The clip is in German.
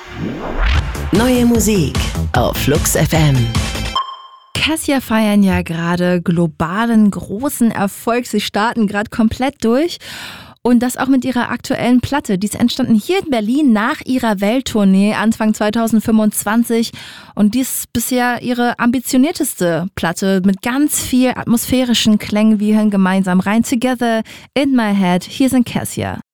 Neue Musik auf Flux FM. Cassia feiern ja gerade globalen großen Erfolg. Sie starten gerade komplett durch. Und das auch mit ihrer aktuellen Platte. Die ist entstanden hier in Berlin nach ihrer Welttournee Anfang 2025. Und die ist bisher ihre ambitionierteste Platte mit ganz viel atmosphärischen Klängen. Wir hören gemeinsam rein. Together in my head. Hier sind Cassia.